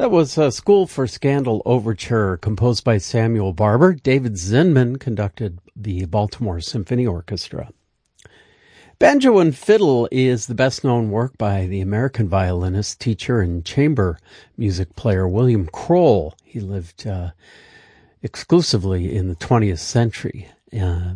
That was a School for Scandal Overture, composed by Samuel Barber. David Zinman conducted the Baltimore Symphony Orchestra. Banjo and Fiddle is the best-known work by the American violinist, teacher, and chamber music player William Kroll. He lived exclusively in the 20th century.